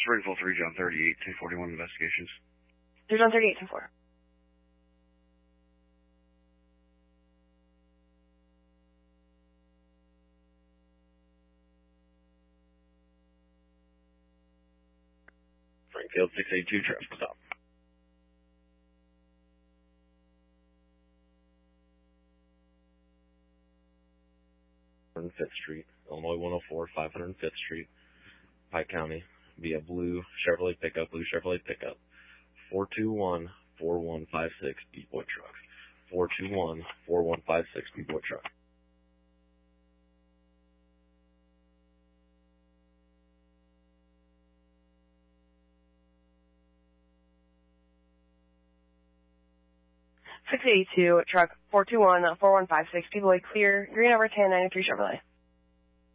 Springfield 3, John 38, 241 investigations. 3 John 38, 10-4. Springfield 682, traffic stop. Fifth Street, Illinois 104, 505th Street, Pike County, via blue Chevrolet pickup, 421-4156 Beat Boy truck. 421-4156 Beat Boy truck. #682, truck 421-4156, Beat Boy clear, green over 1093 Chevrolet.